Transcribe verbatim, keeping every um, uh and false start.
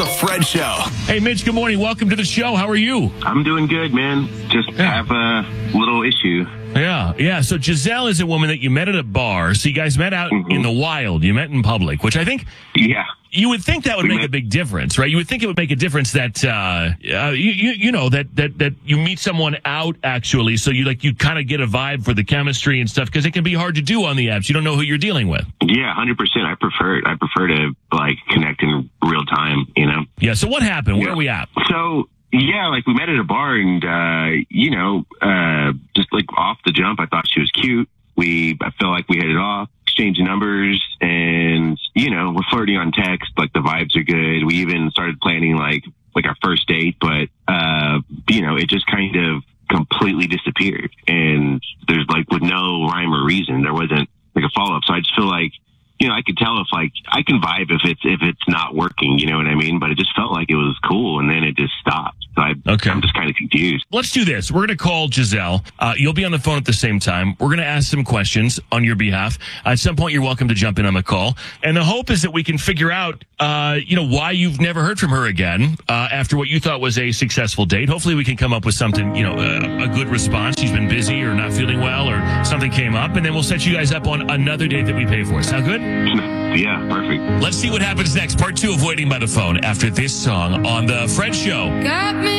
The Fred Show. Hey, Mitch, good morning. Welcome to the show. How are you? I'm doing good, man. Just Yeah. have a little issue. Yeah, yeah. So Giselle is a woman that you met at a bar. So you guys met out Mhm. in the wild. You met in public, which I think Yeah. you would think that would We make met- a big difference, right? You would think it would make a difference that, uh, uh you, you, you know, that, that, that you meet someone out actually. So you like, you kind of get a vibe for the chemistry and stuff because it can be hard to do on the apps. You don't know who you're dealing with. Yeah, one hundred percent. I prefer it. I prefer to, like, connect in real time, you know? Yeah. So what happened? Where Yeah. are we at? So, yeah, like, we met at a bar and, uh, you know, uh, just, like, off the jump, I thought she was cute. We, I felt like we hit it off, exchanged numbers, and, you know, we're flirting on text. Like, the vibes are good. We even started planning, like, like our first date, but, uh, you know, it just kind of completely disappeared. And there's, like, with no rhyme or reason, there wasn't, like, a follow-up. So I just feel like, you know, I could tell if, like, I can vibe if it's if it's not working, you know what I mean? But it just felt like it was cool, and then it just stopped. So I, Okay. I'm just kind of confused. Let's do this. We're going to call Giselle. Uh, you'll be on the phone at the same time. We're going to ask some questions on your behalf. At some point, you're welcome to jump in on the call. And the hope is that we can figure out, uh, you know, why you've never heard from her again uh, after what you thought was a successful date. Hopefully, we can come up with something, you know, uh, a good response. She's been busy or not feeling well or something came up. And then we'll set you guys up on another date that we pay for. Sound good? Yeah, perfect. Let's see what happens next. Part two of Waiting by the Phone after this song on The Fred Show. Got me